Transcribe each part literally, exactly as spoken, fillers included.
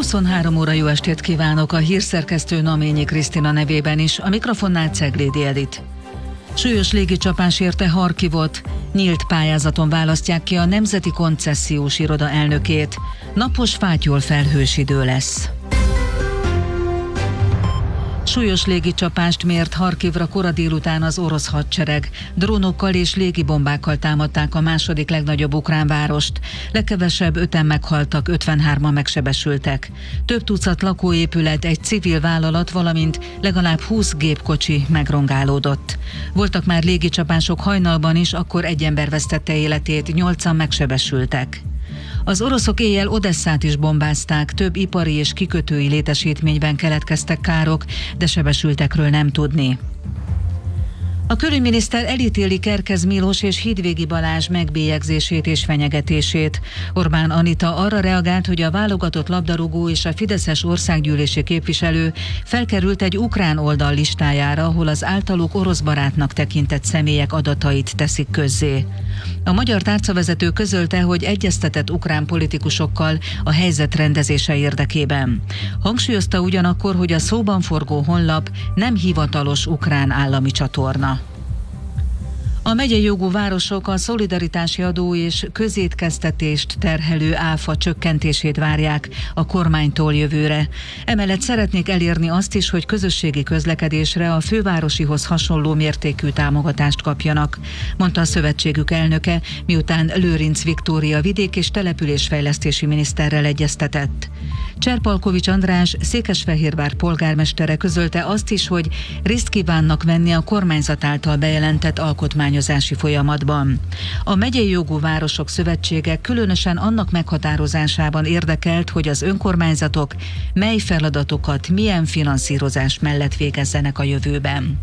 huszonhárom óra, jó estét kívánok! A hírszerkesztő Naményi Krisztina nevében is, a mikrofonnál Ceglédi Edit. Súlyos légicsapás érte Harkivot, nyílt pályázaton választják ki a Nemzeti Koncesziós Iroda elnökét. Napos, fátyol felhős idő lesz. Súlyos légicsapást mért Harkivra kora délután az orosz hadsereg. Drónokkal és légibombákkal támadták a második legnagyobb ukrán várost. Legkevesebb öten meghaltak, ötvenhárman megsebesültek. Több tucat lakóépület, egy civil vállalat, valamint legalább húsz gépkocsi megrongálódott. Voltak már légicsapások hajnalban is, akkor egy ember vesztette életét, nyolcan megsebesültek. Az oroszok éjjel Odesszát is bombázták, több ipari és kikötői létesítményben keletkeztek károk, de sebesültekről nem tudni. A külügyminiszter elítéli Kerkez Milos és Hídvégi Balázs megbélyegzését és fenyegetését. Orbán Anita arra reagált, hogy a válogatott labdarúgó és a fideszes országgyűlési képviselő felkerült egy ukrán oldal listájára, ahol az általuk orosz barátnak tekintett személyek adatait teszik közzé. A magyar tárcavezető közölte, hogy egyeztetett ukrán politikusokkal a helyzet rendezése érdekében. Hangsúlyozta ugyanakkor, hogy a szóban forgó honlap nem hivatalos ukrán állami csatorna. A megyei jogú városok a szolidaritási adó és közétkeztetést terhelő áfa csökkentését várják a kormánytól jövőre. Emellett szeretnék elérni azt is, hogy közösségi közlekedésre a fővárosihoz hasonló mértékű támogatást kapjanak, mondta a szövetségük elnöke, miután Lőrinc Viktória vidék- és településfejlesztési miniszterrel egyeztetett. Cserpalkovics András, Székesfehérvár polgármestere közölte azt is, hogy részt kívánnak venni a kormányzat által bejelentett alkotmányozási folyamatban. A megyei jogú városok szövetsége különösen annak meghatározásában érdekelt, hogy az önkormányzatok mely feladatokat milyen finanszírozás mellett végezzenek a jövőben.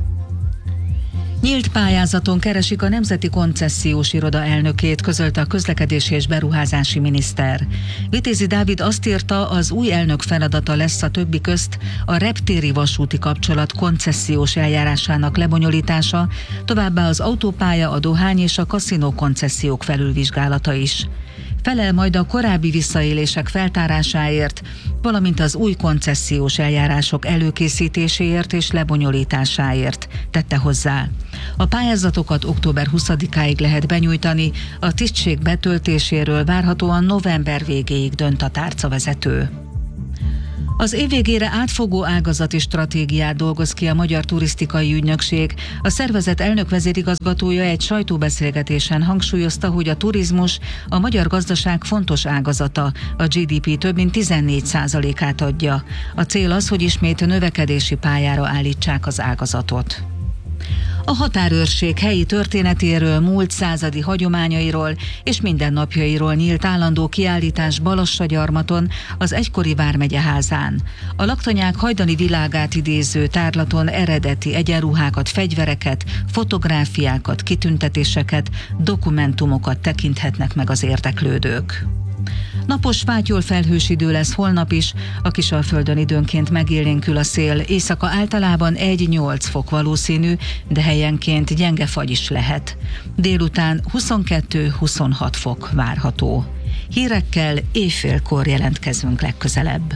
Nyílt pályázaton keresik a Nemzeti Koncesziós Iroda elnökét, közölte a közlekedési és beruházási miniszter. Vitézi Dávid azt írta, az új elnök feladata lesz a többi közt a reptéri vasúti kapcsolat koncesziós eljárásának lebonyolítása, továbbá az autópálya, a dohány és a kaszinó koncesziók felülvizsgálata is. Felel majd a korábbi visszaélések feltárásáért, valamint az új koncesziós eljárások előkészítéséért és lebonyolításáért, tette hozzá. A pályázatokat október huszadikáig lehet benyújtani, a tisztség betöltéséről várhatóan november végéig dönt a tárcavezető. Az év végére átfogó ágazati stratégiát dolgoz ki a Magyar Turisztikai Ügynökség. A szervezet elnök vezérigazgatója egy sajtóbeszélgetésen hangsúlyozta, hogy a turizmus a magyar gazdaság fontos ágazata, a gé dé pé több mint tizennégy százalékát adja. A cél az, hogy ismét növekedési pályára állítsák az ágazatot. A határőrség helyi történetéről, múlt századi hagyományairól és mindennapjairól nyílt állandó kiállítás Balassagyarmaton, az egykori vármegye házán. A laktanyák hajdani világát idéző tárlaton eredeti egyenruhákat, fegyvereket, fotográfiákat, kitüntetéseket, dokumentumokat tekinthetnek meg az érdeklődők. Napos, fátyol felhős idő lesz holnap is, a Kisalföldön időnként megélénkül a szél, éjszaka általában egy-nyolc fok valószínű, de helyenként gyenge fagy is lehet. Délután huszonkettő-huszonhat fok várható. Hírekkel éjfélkor jelentkezünk legközelebb.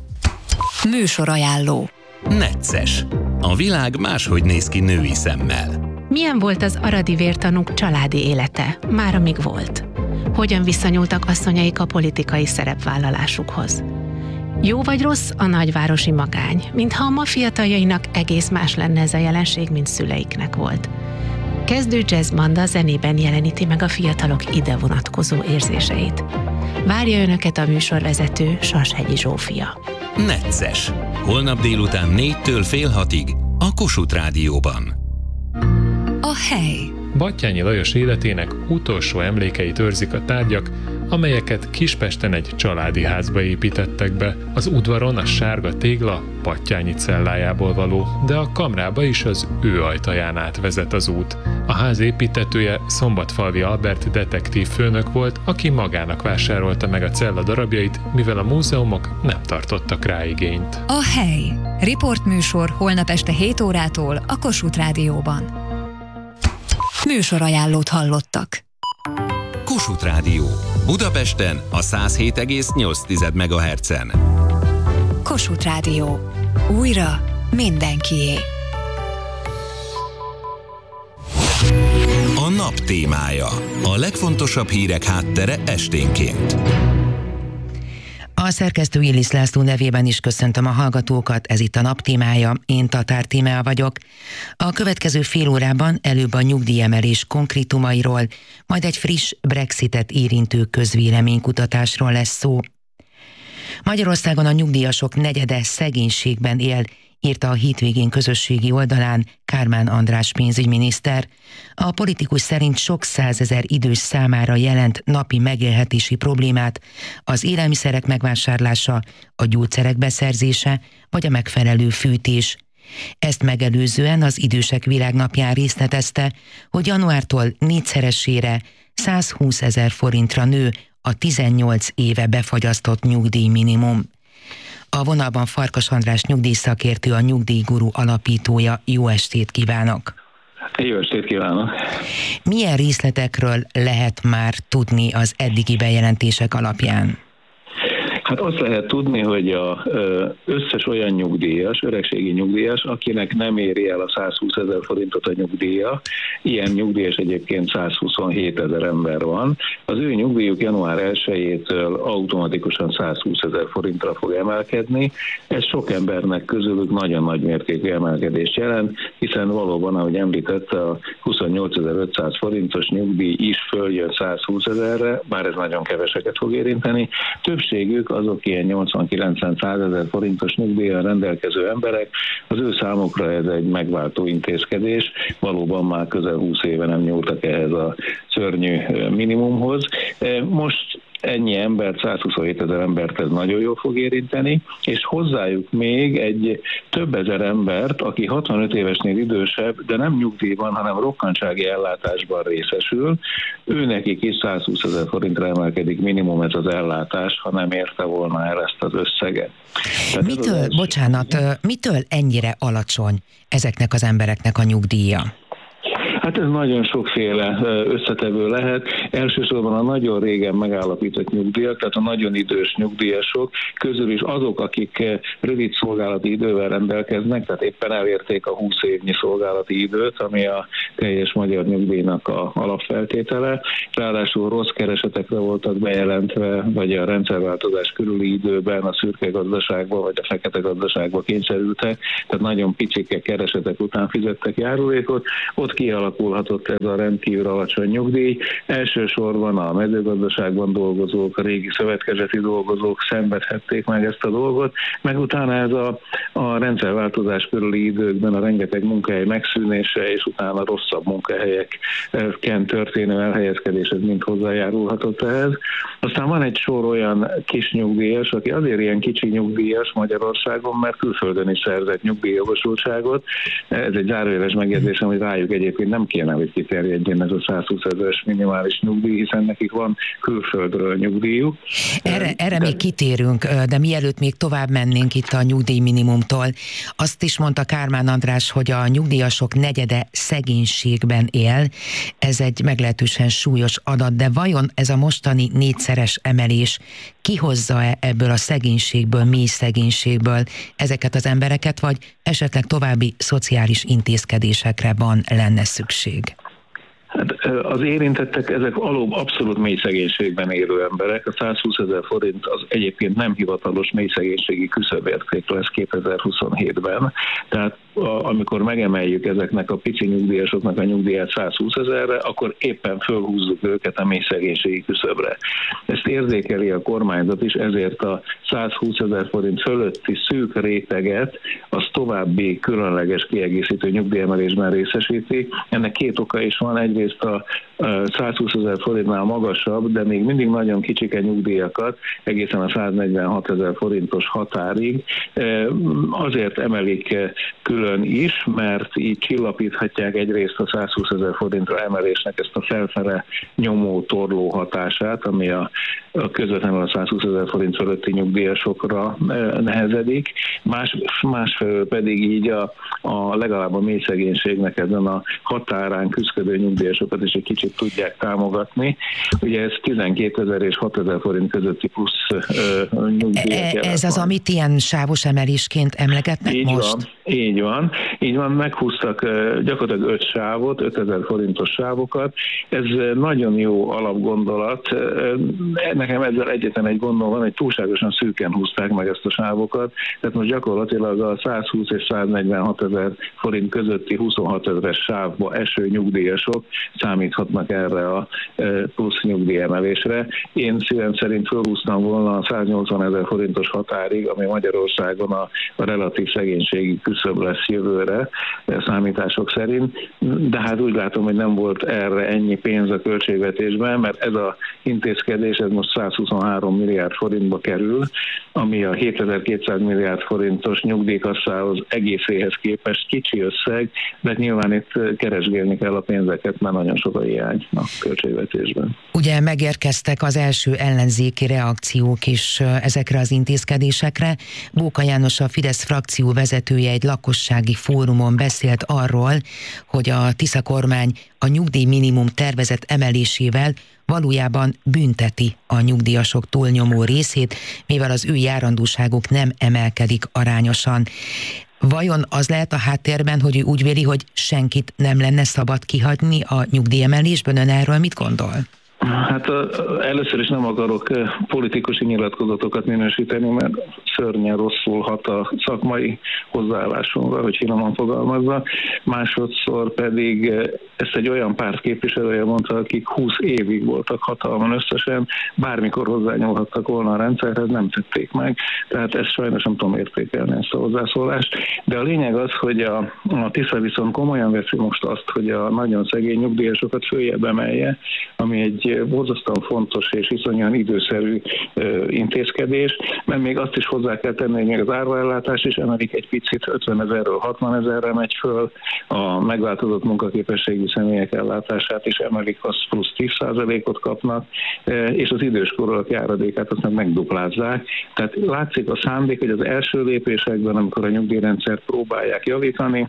Műsorajánló. Necces. A világ máshogy néz ki női szemmel. Milyen volt az aradi vértanúk családi élete, már amíg volt? Hogyan viszonyultak asszonyaik a politikai szerepvállalásukhoz? Jó vagy rossz a nagyvárosi magány, mintha a ma fiataljainak egész más lenne ez a jelenség, mint szüleiknek volt. Kezdő jazzbanda zenében jeleníti meg a fiatalok ide vonatkozó érzéseit. Várja önöket a műsorvezető, Sashegyi Zsófia. Necces. Holnap délután négytől fél hatig a Kossuth Rádióban. A hely. Batthyány Lajos életének utolsó emlékeit őrzik a tárgyak, amelyeket Kispesten egy családi házba építettek be. Az udvaron a sárga tégla Batthyány cellájából való, de a kamrába is az ő ajtaján át vezet az út. A ház építetője Szombatfalvi Albert detektív főnök volt, aki magának vásárolta meg a cella darabjait, mivel a múzeumok nem tartottak rá igényt. A hely. Riportműsor holnap este hét órától a Kossuth Rádióban. Műsorajánlót hallottak. Kossuth Rádió. Budapesten a száz hét egész nyolc megahertzen. Kossuth Rádió. Újra mindenkié. A nap témája. A legfontosabb hírek háttere esténként. A szerkesztő Illis László nevében is köszöntöm a hallgatókat, ez itt a nap témája, én Tatár Tímea vagyok. A következő fél órában előbb a nyugdíjemelés konkrétumairól, majd egy friss Brexitet érintő közvéleménykutatásról lesz szó. Magyarországon a nyugdíjasok negyede szegénységben él, írta a hétvégén közösségi oldalán Kármán András pénzügyminiszter. A politikus szerint sok százezer idős számára jelent napi megélhetési problémát az élelmiszerek megvásárlása, a gyógyszerek beszerzése vagy a megfelelő fűtés. Ezt megelőzően az Idősek Világnapján részletezte, hogy januártól négyszeresére százhúszezer forintra nő a tizennyolc éve befagyasztott nyugdíjminimum. A vonalban Farkas András nyugdíjszakértő, a Nyugdíjguru alapítója. Jó estét kívánok! Jó estét kívánok! Milyen részletekről lehet már tudni az eddigi bejelentések alapján? Hát azt lehet tudni, hogy az összes olyan nyugdíjas, öregségi nyugdíjas, akinek nem éri el a százhúszezer forintot a nyugdíja, ilyen nyugdíjas egyébként százhuszonhétezer ember van, az ő nyugdíjuk január elsejétől automatikusan százhúszezer forintra fog emelkedni. Ez sok embernek közülük nagyon nagy mértékű emelkedést jelent, hiszen valóban, ahogy említette, a huszonnyolcezer-ötszáz forintos nyugdíj is följön százhúszezerre, bár ez nagyon keveseket fog érinteni. Többségük azok ilyen nyolcvan-kilencven-százezer forintos nyugdíjjal rendelkező emberek, az ő számukra ez egy megváltó intézkedés, valóban már közel húsz éve nem nyúltak ehhez a szörnyű minimumhoz. Most ennyi embert, százhuszonhétezer embert ez nagyon jól fog érinteni, és hozzájuk még egy több ezer embert, aki hatvanöt évesnél idősebb, de nem nyugdíjban, hanem rokkantsági ellátásban részesül. Őnekik is százhúszezer forintra emelkedik minimum ez az ellátás, ha nem érte volna el ezt az összeget. Tehát mitől, az bocsánat, mitől ennyire alacsony ezeknek az embereknek a nyugdíja? Hát ez nagyon sokféle összetevő lehet. Elsősorban a nagyon régen megállapított nyugdíjak, tehát a nagyon idős nyugdíjasok közül is azok, akik rövid szolgálati idővel rendelkeznek, tehát éppen elérték a húsz évnyi szolgálati időt, ami a teljes magyar nyugdíjnak a alapfeltétele. Ráadásul rossz keresetekre voltak bejelentve, vagy a rendszerváltozás körüli időben a szürke gazdaságba, vagy a fekete gazdaságba kényszerültek, tehát nagyon picsike keresetek után fizettek járulékot. Ott kialakulhatott ez a rendkívül alacsony nyugdíj. Elsősorban a mezőgazdaságban dolgozók, a régi szövetkezeti dolgozók szenvedhették meg ezt a dolgot, meg utána ez a, a rendszerváltozás körüli időkben a rengeteg munkahely megszűnése, és utána rosszabb munkahelyeken történő elhelyezkedés, ez mind hozzájárulhatott ehhez. Aztán van egy sor olyan kis nyugdíjas, aki azért ilyen kicsi nyugdíjas Magyarországon, mert külföldön is szerzett nyugdíjjogosultságot. Ez egy zárójeles megjegyzésem, hogy rájuk egyébként nem kéne, hogy kiterjedjen ez a százhúszezeres minimális nyugdíj, hiszen nekik van külföldről nyugdíjuk. Erre, erre még kitérünk, de mielőtt még tovább mennénk itt a nyugdíjminimumtól, azt is mondta Kármán András, hogy a nyugdíjasok negyede szegénységben él. Ez egy meglehetősen súlyos adat, de vajon ez a mostani négyszeres emelés kihozza-e ebből a szegénységből, mély szegénységből ezeket az embereket, vagy esetleg további szociális intézkedésekre van lenne szükség? Hát az érintettek, ezek valóban abszolút mély szegénységben élő emberek. A százhúszezer forint az egyébként nem hivatalos mély szegénységi küszöbérték lesz kétezer-huszonhétben. Tehát a, amikor megemeljük ezeknek a pici nyugdíjasoknak a nyugdíját százhúszezerre, akkor éppen fölhúzzuk őket a mély szegénységi küszöbre. Ezt érzékeli a kormányzat is, ezért a százhúszezer forint fölötti szűk réteget az további különleges kiegészítő nyugdíjemelésben részesíti. Ennek két oka is van. Egyrészt a százhúszezer forintnál magasabb, de még mindig nagyon kicsike nyugdíjakat, egészen a száznegyvenhatezer forintos határig azért emelik külön külön is, mert így csillapíthatják egyrészt a százhúszezer forintra emelésnek ezt a felfele nyomó torló hatását, ami a, a közvetlenül a százhúszezer forint fölötti nyugdíjasokra nehezedik, más, másfelől pedig így a, a legalább a mély szegénységnek ezen a határán küzdködő nyugdíjasokat is egy kicsit tudják támogatni. Ugye ez tizenkétezer és hatezer forint közötti plusz uh, nyugdíjat jelent. Ez az, van. amit ilyen sávos emelésként emlegetnek így most? Van, így van. Így van, meghúztak uh, gyakorlatilag öt sávot, ötezer forintos sávokat. Ez uh, nagyon jó alapgondolat. Uh, nekem ezzel egyetlen egy gondol van, hogy túlságosan szűken húzták meg ezt a sávokat. Tehát most gyakorlatilag a százhúsz és száznegyvenhat ezer forint közötti huszonhat ezeres sávba eső nyugdíjasok számíthatnak erre a plusz nyugdíjemelésre. Én szívem szerint fölhúztam volna a száznyolcvan ezer forintos határig, ami Magyarországon a, a relatív szegénységi küszöb lesz jövőre számítások szerint, de hát úgy látom, hogy nem volt erre ennyi pénz a költségvetésben, mert ez az intézkedés ez most százhuszonhárom milliárd forintba kerül, ami a hétezer-kétszáz milliárd forintos nyugdíjkasszához egészéhez képest kicsi összeg, de nyilván itt keresgélni kell a pénzeket, mert nagyon sok a hiány a költségvetésben. Ugye megérkeztek az első ellenzéki reakciók is ezekre az intézkedésekre. Bóka János, a Fidesz frakció vezetője egy lakossági fórumon beszélt arról, hogy a Tisza kormány a nyugdíj minimum tervezett emelésével valójában bünteti a nyugdíjasok túlnyomó részét, mivel az ő járandóságuk nem emelkedik arányosan. Vajon az lehet a háttérben, hogy ő úgy véli, hogy senkit nem lenne szabad kihagyni a nyugdíjemelésben? Ön erről mit gondol? Hát először is nem akarok politikusi nyilatkozatokat minősíteni, mert szörnyen rosszul hat a szakmai hozzáállásunkra, hogy finoman fogalmazza. Másodszor pedig ezt egy olyan párt képviselője mondta, akik húsz évig voltak hatalmon összesen, bármikor hozzányúlhattak volna a rendszerhez, nem tették meg. Tehát ezt sajnos nem tudom értékelni, ezt a hozzászólást. De a lényeg az, hogy a, a Tisza viszont komolyan veszi most azt, hogy a nagyon szegény nyugdíjasokat följebb emelje, ami egy borzasztóan fontos és iszonyúan időszerű intézkedés, mert még azt is hozzá kell tenni, hogy még az áruellátás is emelik egy picit, ötven ezerről hatvan ezerre megy föl, a megváltozott munkaképességű személyek ellátását is emelik, az plusz tíz százalékot kapnak, és az időskorúak járadékát azt megduplázzák. Tehát látszik a szándék, hogy az első lépésekben, amikor a nyugdíjrendszert próbálják javítani,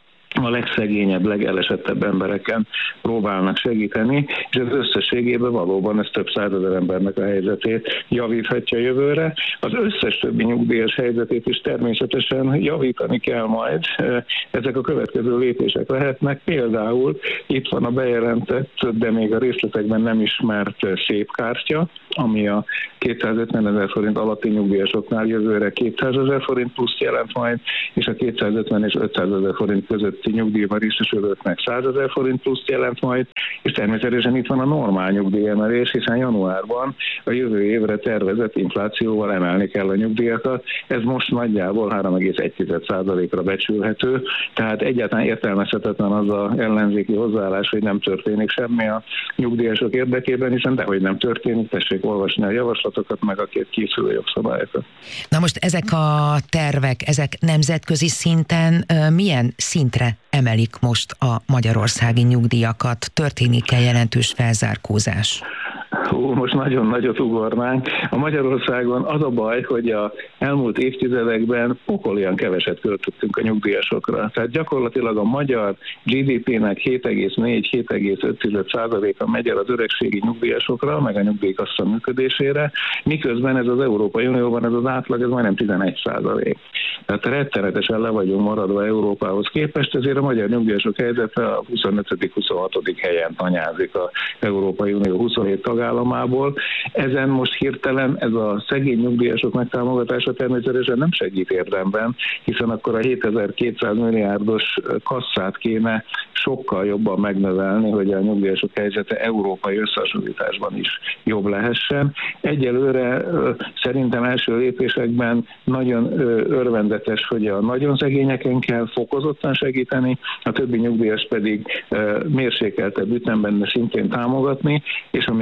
a legszegényebb, legelesettebb embereken próbálnak segíteni, és ez összességében valóban ez több százezer embernek a helyzetét javíthatja jövőre. Az összes többi nyugdíjas helyzetét is természetesen javítani kell majd. Ezek a következő lépések lehetnek. Például itt van a bejelentett, de még a részletekben nem ismert szép kártya, ami a kétszázötven ezer forint alatti nyugdíjasoknál jövőre kétszázezer forint plusz jelent majd, és a kétszázötven és ötszázezer forint között nyugdíjban részesülőknek százezer forint pluszt jelent majd, és természetesen itt van a normál nyugdíjemelés, hiszen januárban a jövő évre tervezett inflációval emelni kell a nyugdíjakat. Ez most nagyjából három egész egy százalékra becsülhető, tehát egyáltalán értelmezhetetlen az az ellenzéki hozzáállás, hogy nem történik semmi a nyugdíjasok érdekében, hiszen dehogy nem történik, tessék olvasni a javaslatokat, meg a két készülő jogszabályokat. Na most ezek a tervek, ezek nemzetközi szinten milyen szintre emelik most a magyarországi nyugdíjakat? Történik-e jelentős felzárkózás? Hú, most nagyon nagyot ugornánk. A Magyarországon az a baj, hogy a elmúlt évtizedekben pokolian keveset költöttünk a nyugdíjasokra. Tehát gyakorlatilag a magyar gé dé pének hét egész négy - hét egész öt százaléka megy el az öregségi nyugdíjasokra, meg a nyugdíjkassa működésére, miközben ez az Európai Unióban ez az átlag, ez majdnem tizenegy százalék. Tehát rettenetesen le vagyunk maradva Európához képest, ezért a magyar nyugdíjasok helyzete a huszonötödik - huszonhatodik helyen tanyázik az Európai Unió huszonhét tagállamából. Ezen most hirtelen ez a szegény nyugdíjasok megtámogatása természetesen nem segít érdemben, hiszen akkor a hétezer-kétszáz milliárdos kasszát kéne sokkal jobban megnövelni, hogy a nyugdíjasok helyzete európai összehasonlításban is jobb lehessen. Egyelőre szerintem első lépésekben nagyon örvendetes, hogy a nagyon szegényeken kell fokozottan segíteni, a többi nyugdíjas pedig mérsékeltebb ütemben szintén támogatni, és ami a leges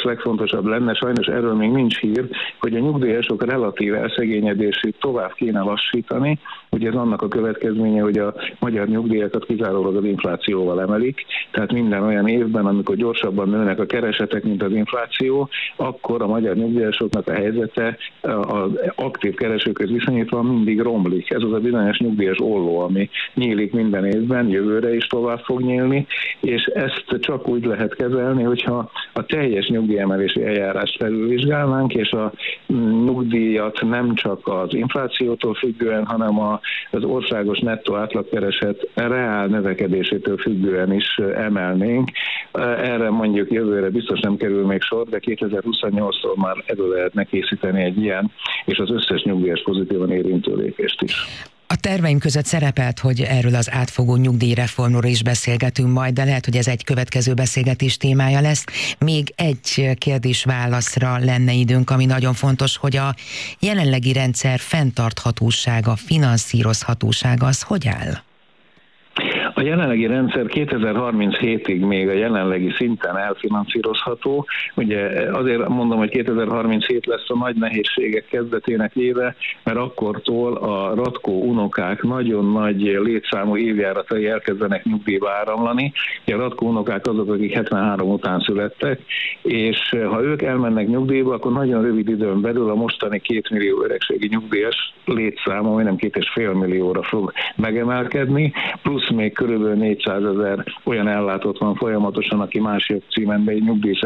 legfontosabb lenne, sajnos erről még nincs hír, hogy a nyugdíjasok relatív elszegényedését tovább kéne lassítani. Ugye ez annak a következménye, hogy a magyar nyugdíjakat kizárólag az inflációval emelik, tehát minden olyan évben, amikor gyorsabban nőnek a keresetek, mint az infláció, akkor a magyar nyugdíjasoknak a helyzete az aktív keresőkhöz viszonyítva mindig romlik. Ez az a bizonyos nyugdíjas olló, ami nyílik minden évben, jövőre is tovább fog nyílni, és ezt csak úgy lehet kezelni, hogyha a teljes nyugdíjemelési eljárást felülvizsgálnánk, és a nyugdíjat nem csak az inflációtól függően, hanem az országos nettó átlagkereset reál növekedésétől függően is emelnénk. Erre mondjuk jövőre biztos nem kerül még sor, de kétezer-huszonnyolctól már ebből lehetne készíteni egy ilyen, és az összes nyugdíjas pozitívan érintő lépést is. A terveim között szerepelt, hogy erről az átfogó nyugdíjreformról is beszélgetünk majd, de lehet, hogy ez egy következő beszélgetés témája lesz. Még egy kérdés-válaszra lenne időnk, ami nagyon fontos, hogy a jelenlegi rendszer fenntarthatósága, finanszírozhatósága, az hogy áll? A jelenlegi rendszer kétezer-harminchétig még a jelenlegi szinten elfinanszírozható. Ugye azért mondom, hogy kétezer-harminchét lesz a nagy nehézségek kezdetének éve, mert akkortól a ratkó unokák nagyon nagy létszámú évjáratai elkezdenek nyugdíjba áramlani. A ratkó unokák azok, akik hetvenhárom után születtek, és ha ők elmennek nyugdíjba, akkor nagyon rövid időn belül a mostani két millió öregségi nyugdíjas létszáma majdnem két és fél millióra fog megemelkedni, plusz még körülbelül négyszázezer olyan ellátott van folyamatosan, aki más jogcímen, de egy nyugdíj